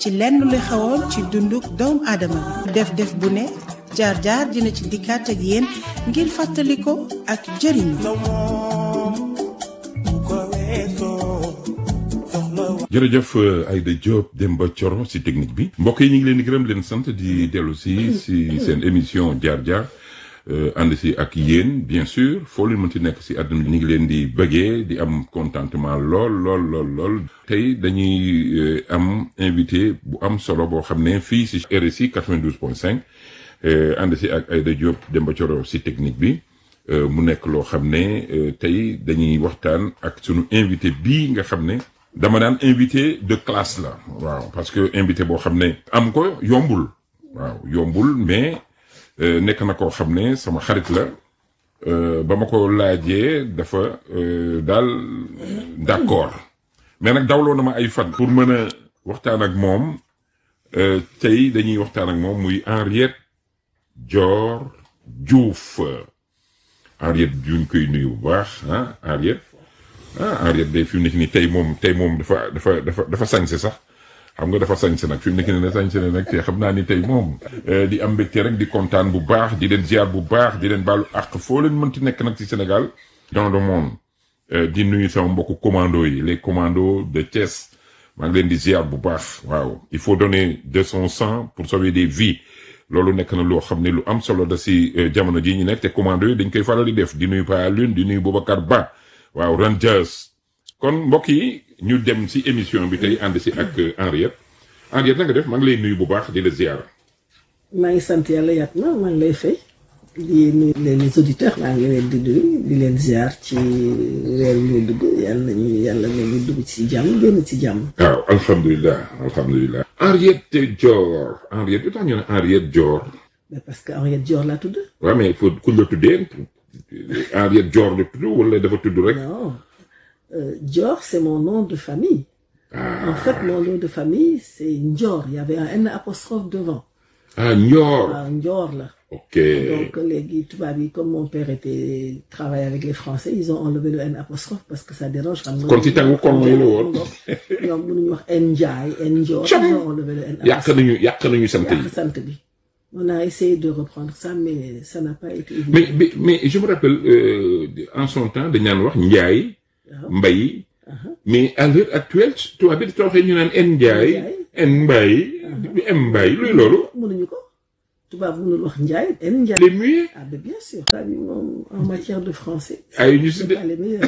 ci lenn lu xewoon ci dunduk doomu aadama bi def bu ne jaar-jaar dina ci dikkaat ak yéen ngir fàttali ko ak jëriñu. jërëjëf Aïda Diop Demba Thioro si technique bi mbokk yi ñu ngi leen di gërëm leen sant di dellu si seen émission jaar-jaar ànd si ak yéen bien sûr foo leen mënti nekk si àdduna ñu ngi leen di bëggee di am contentement lool tey dañuy am invité bu am solo boo xam ne fii si RSI 92.5 ànd si ak Aïda Diop Demba Thioro si technique bi mu nekk loo xam ne tey dañuy waxtaan ak sunu invité bii nga xam ne dama daan invité de classe la waaw parce que invité boo xam ne am ko yombul mais nekk na koo xam ne sama xarit la ba ma ko laajee dafa daal d'accord mais nag dawloo na ma ay fan pour mën a waxtaan ak moom tey dañuy waxtaan ak moom muy Henriette Dior Diouf Henriette ñu koy nuyu bu baax Henriette day fi mu nekk nii tey moom dafa sañse sax xam nga dafa sañse nag fi mu nekk nii sañse nag te xam naa ni tey moom di am mbégte rek di kontaan bu baax di leen ziar bu baax di leen baalu àq foo leen mënti nekk nag ci Sénégal dans le monde di nuyu sama mbokku commando yi les commandos de Thiès maa ngi leen di ziar bu baax waaw il faut donner de son sang pour sauver des vies loolu nekk na loo xam ne lu am solo da si jamono ji ñu nekk te commando yi dañ koy faral di def di nuyu Pa Lune di nuyu Boubacar Ba waaw Rangers kon mbokk yi ñu dem ci émission bi tey ànd ci ak Henriette na nga def maa ngi lay nuyu bu baax di la ziar. maa ngi sant yàlla yaat ma maa ngi lay fay di nuyu les auditeurs maa ngi leen di nuyu di leen ziar ci weer ñu dugg yàlla nañu dugg ci jàmm génn ci jàmm. waaw alhamdulilah. Henriette Dior lu tax ñu ne Henriette Dior. mais parce que Henriette Dior laa tudd. waaw mais il faut ku la tuddee. Henriette Dior la tudd wala dafa tudd rek. Non, Dior c'est mon nom de famille. En fait mon nom de famille c'est Ndior, il y avait un N apostrophe devant. Ndior. Ndior là. Ok. Donc les tubaab yi comme mon père travaillait avec les Français, ils ont enlevé le N apostrophe parce que ça dérange. kon ci tàngu kon mooy la woon. ñoom mënuñu wax Ndiaye Ndior. ils ont enlevé le N apostrophe. yàq nañu sant yi. sant bi. On a essayé de reprendre ça, mais ça n'a pas été évident. Mais je me rappelle, en son temps, de Nyanwak, Ndiaye, Mbaye, mais à l'heure actuelle, tu habites toi, tu as Ndiaye, Mbaye, Mbaye, lui, lolo. Tu vas vous le Ndiaye, Ndiaye. Les muets? Ah, ben bien sûr. En matière de français. Ah, c'est pas les meilleurs.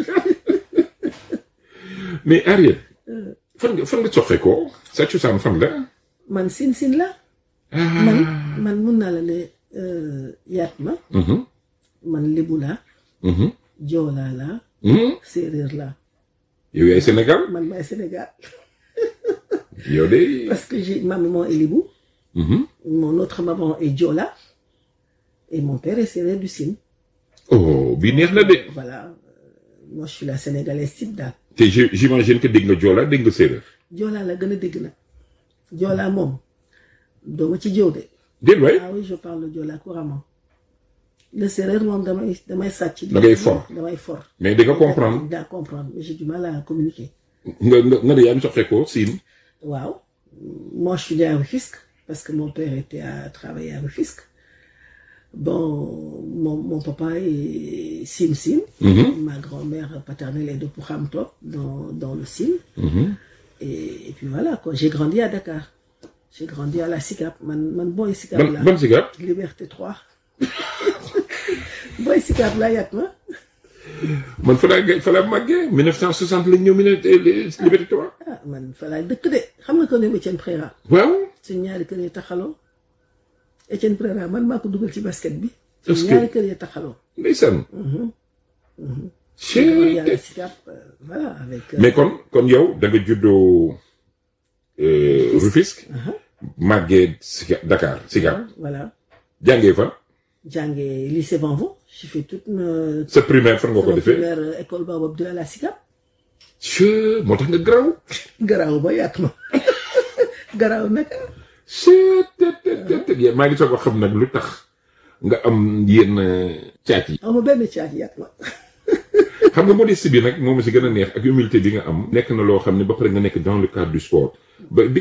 Mais Henriette, fan nga soxé ko? Sa ci sam fan la? Man sin la. man mun naa la ne yaat ma. man lébu laa. joolaa laa. séeréer laa. yow yaay Sénégal. man maay Sénégal. yow de. parce que ma maman est lébu. mon autre maman est joola. et mon père est séeréer du Sine. oh bi neex na de. voilà moi je suis la sénégalaise type daal. te j'imagine que dégg nga joola dégg nga séeréer. joola la gën a dégg nag. joola moom. doo ci jëw de. déet waay. Ah oui je parle Joola couramment. le séeréer moom damay sàcc. damay for. mais di nga comprendre. daa comprendre mais j'ai du mal à communiquer. nga de yaa ngi soxee ko Sine. waaw moi je suis né à Rufisque parce que mon père était à travailler à Rufisque. Bon mon papa est Sine. Ma grand-mère paternelle est de Pouhamtop dans le Sine. Et puis voilà quoi, j'ai grandi à Dakar. J'ai grandi à la SICAP. Man boy SICAP là. Bonne SICAP. Liberté 3. Boy SICAP là yat ma. Man fa la màggee 1960 lañ ñëw Liberté 3. Ah man fa la dëkk de. Xam nga ko ne Etienne Préra. Waaw. Suñu ñaari kër yi taxaloo. Etienne Préra man maa ko dugal ci basket bi. est-ce que suñu ñaari kër yi taxaloo. Ndeysaan. SICAP voilà avec. Mais kon yow da nga juddoo Rufisque. màggee Dakar SICAP. Voilà. jàngee fa. jàngee lycée Vanvo. J'ai fait toute ma. sa primaire fan nga ko defee. primaire école Baobab de la SICAP. moo tax nga garaaw. garaaw ba yaat ma. garaaw naka. maa ngi soog a xam nag lu tax nga am yenn caat yi. amul benn caat yaat ma. xam nga modestie bi nag moom si gën a neex ak humilité bi nga am. nekk na loo xam ne ba pare nga nekk dans le cadre du sport ba